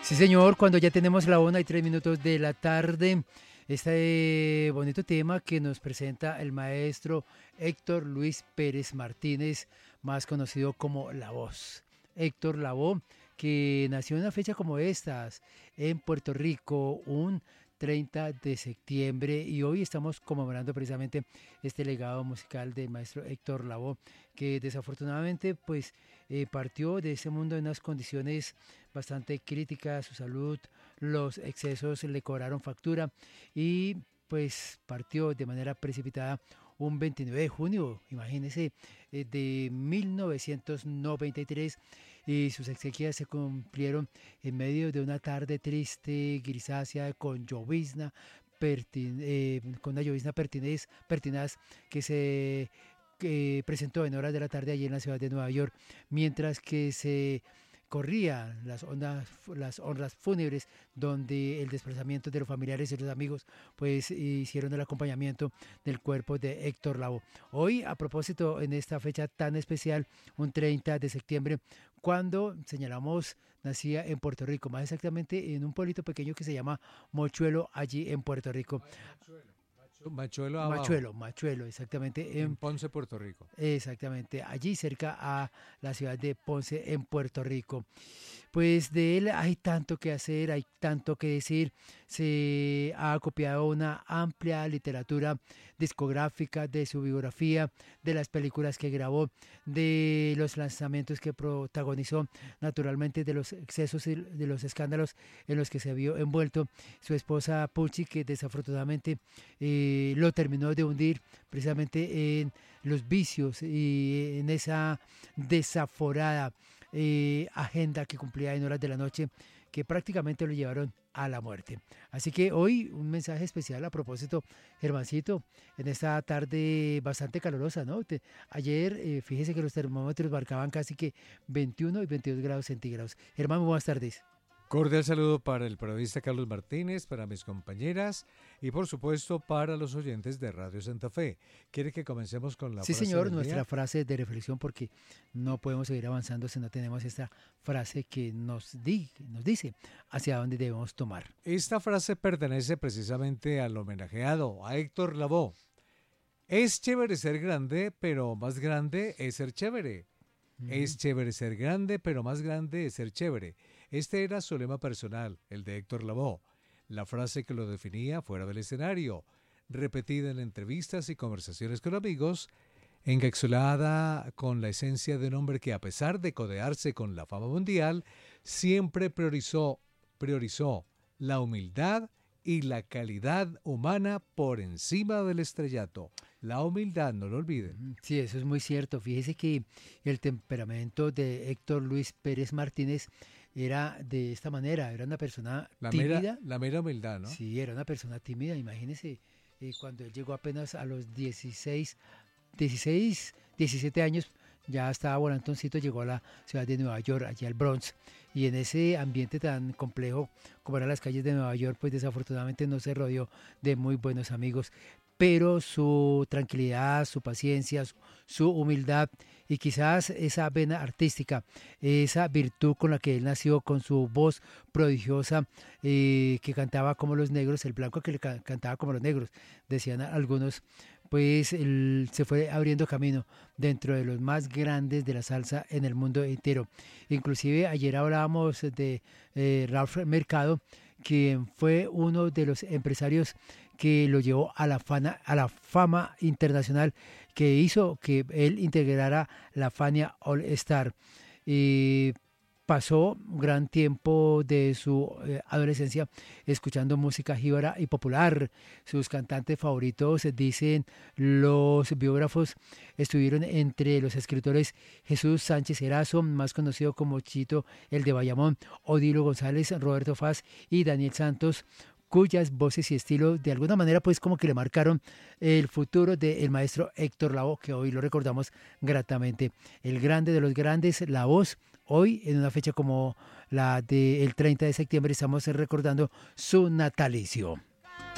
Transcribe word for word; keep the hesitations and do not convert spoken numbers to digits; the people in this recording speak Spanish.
Sí, señor, cuando ya tenemos la una y tres minutos de la tarde, este bonito tema que nos presenta el maestro Héctor Luis Pérez Martínez, más conocido como La Voz. Héctor Lavoe, que nació en una fecha como estas, en Puerto Rico, un treinta de septiembre, y hoy estamos conmemorando precisamente este legado musical del maestro Héctor Lavoe, que desafortunadamente pues eh, partió de ese mundo en unas condiciones bastante críticas. Su salud, los excesos le cobraron factura y pues partió de manera precipitada un veintinueve de junio, imagínense, eh, de mil novecientos noventa y tres, y sus exequias se cumplieron en medio de una tarde triste, grisácea, con llovizna, pertin, eh, con una llovizna pertinaz, pertinaz que se que presentó en horas de la tarde allí en la ciudad de Nueva York, mientras que se corrían las ondas, las honras fúnebres, donde el desplazamiento de los familiares y los amigos pues hicieron el acompañamiento del cuerpo de Héctor Lavoe. Hoy, a propósito, en esta fecha tan especial, un treinta de septiembre, cuando señalamos nacía en Puerto Rico, más exactamente en un pueblito pequeño que se llama Mochuelo, allí en Puerto Rico. Machuelo abajo. Machuelo, Machuelo, exactamente. En, en Ponce, Puerto Rico. Exactamente, allí cerca a la ciudad de Ponce, en Puerto Rico. Pues de él hay tanto que hacer, hay tanto que decir. Se ha copiado una amplia literatura discográfica de su biografía, de las películas que grabó, de los lanzamientos que protagonizó, naturalmente de los excesos y de los escándalos en los que se vio envuelto. Su esposa Pucci, que desafortunadamente eh, lo terminó de hundir precisamente en los vicios y en esa desaforada eh, agenda que cumplía en horas de la noche, que prácticamente lo llevaron a la muerte. Así que hoy un mensaje especial a propósito, Germancito, en esta tarde bastante calurosa, ¿no? Te, ayer, eh, fíjese que los termómetros marcaban casi que veintiuno y veintidós grados centígrados. Germán, buenas tardes. Cordial saludo para el periodista Carlos Martínez, para mis compañeras y por supuesto para los oyentes de Radio Santa Fe. ¿Quiere que comencemos con la sí, frase? Sí, señor, del nuestra día? frase de reflexión, porque no podemos seguir avanzando si no tenemos esta frase que nos, di, nos dice hacia dónde debemos tomar. Esta frase pertenece precisamente al homenajeado, a Héctor Lavoe. Es chévere ser grande, pero más grande es ser chévere. Mm. Es chévere ser grande, pero más grande es ser chévere. Este era su lema personal, el de Héctor Lavoe, la frase que lo definía fuera del escenario, repetida en entrevistas y conversaciones con amigos, encapsulada con la esencia de un hombre que, a pesar de codearse con la fama mundial, siempre priorizó, priorizó la humildad y la calidad humana por encima del estrellato. La humildad, no lo olviden. Sí, eso es muy cierto. Fíjese que el temperamento de Héctor Luis Pérez Martínez era de esta manera, era una persona la tímida. Mera, la mera humildad, ¿no? Sí, era una persona tímida, imagínese, eh, cuando él llegó apenas a los dieciséis, dieciséis, diecisiete años, ya estaba volantoncito, llegó a la ciudad de Nueva York, allí al Bronx, y en ese ambiente tan complejo como eran las calles de Nueva York, pues desafortunadamente no se rodeó de muy buenos amigos, pero su tranquilidad, su paciencia, su, su humildad y quizás esa vena artística, esa virtud con la que él nació, con su voz prodigiosa, eh, que cantaba como los negros, el blanco que le ca- cantaba como los negros, decían algunos, pues él se fue abriendo camino dentro de los más grandes de la salsa en el mundo entero. Inclusive ayer hablábamos de eh, Ralph Mercado, quien fue uno de los empresarios que lo llevó a la, fana, a la fama internacional, que hizo que él integrara la Fania All Star. Y pasó gran tiempo de su eh, adolescencia escuchando música jíbara y popular. Sus cantantes favoritos, dicen los biógrafos, estuvieron entre los escritores Jesús Sánchez Erazo, más conocido como Chito el de Bayamón, Odilo González, Roberto Faz y Daniel Santos, cuyas voces y estilos de alguna manera pues como que le marcaron el futuro del maestro Héctor Lavoe, que hoy lo recordamos gratamente. El grande de los grandes, La Voz. Hoy, en una fecha como la del treinta de septiembre, estamos recordando su natalicio.